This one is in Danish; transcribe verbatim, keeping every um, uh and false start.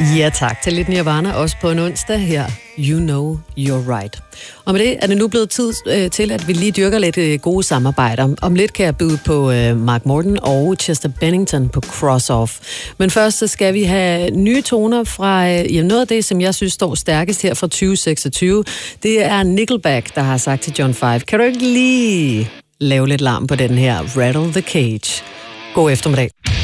Ja tak til lidt Nirvana, også på en onsdag her. You know you're right. Og med det er det nu blevet tid øh, til, at vi lige dyrker lidt øh, gode samarbejder. Om lidt kan jeg byde på øh, Mark Morton og Chester Bennington på Cross Off. Men først så skal vi have nye toner fra øh, noget af det, som jeg synes står stærkest her fra tyve seksogtyve. Det er Nickelback, der har sagt til John Five: kan du ikke lige lave lidt larm på den her Rattle the Cage? God eftermiddag.